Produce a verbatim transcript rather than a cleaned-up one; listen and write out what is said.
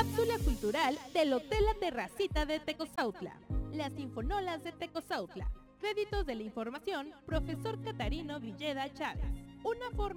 Cápsula cultural del Hotel La Terracita de Tecozautla. Las Infonolas de Tecozautla. Créditos de la información, profesor Catarino Villeda Chávez. Una forma